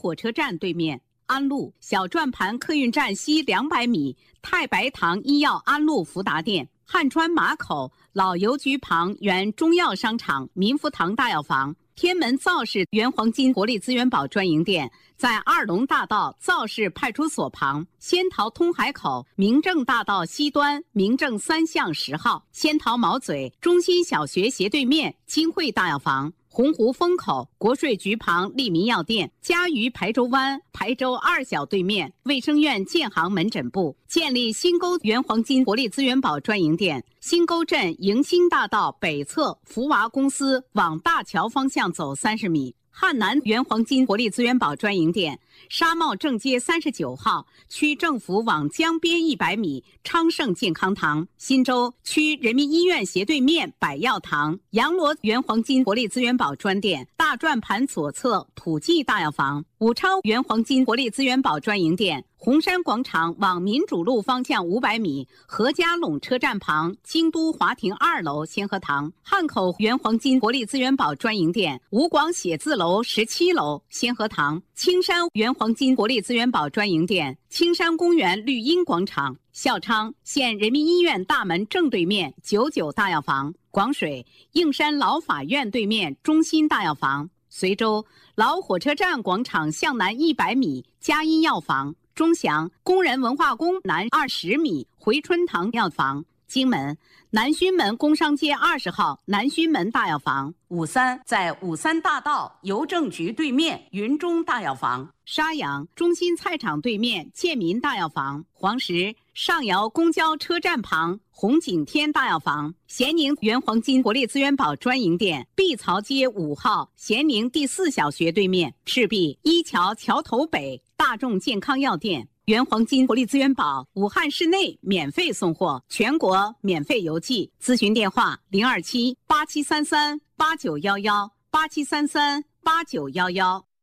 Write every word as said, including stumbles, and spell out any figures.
火车站对面。安路小转盘客运站西两百米，太白堂医药安路福达店。汉川马口老邮局旁原中药商场民福堂大药房。天门造市原黄金国力资源宝专营店在二龙大道造市派出所旁。仙桃通海口明正大道西端明正三巷十号。仙桃毛嘴中心小学斜对面金汇大药房。洪湖风口国税局旁利民药店。嘉鱼排州湾排州二小对面卫生院建行门诊部。建立新沟原黄金国力资源宝专营店。新沟镇迎新大道北侧福娃公司往大桥方向走三十米。汉南原黄金国力资源宝专营店。沙帽正街三十九号区政府往江边一百米昌盛健康堂。新洲区人民医院斜对面百药堂。阳罗原黄金国力资源宝专店。大转盘左侧普济大药房。武昌原黄金国力资源宝专营店。红山广场往民主路方向五百米何家陇车站旁京都华庭二楼先河堂。汉口原黄金国力资源宝专营店。吴广写字楼十七楼先河堂。青山原黄金国力资源宝专营店。青山公园绿荫广场。孝昌县人民医院大门正对面九九大药房。广水应山老法院对面中心大药房。随州老火车站广场向南一百米嘉一药房。中祥工人文化宫南二十米回春堂药房。荆门南圩门工商街二十号南圩门大药房。五三在五三大道邮政局对面云中大药房。沙洋中心菜场对面建民大药房。黄石上窑公交车站旁红景天大药房。咸宁原黄金国力资源宝专营店。碧槽街五号咸宁第四小学对面。赤壁一桥桥头北大众健康药店。原黄金国力资源宝武汉市内免费送货，全国免费邮寄。咨询电话零二七八七三三八九幺幺八七三三八九幺幺。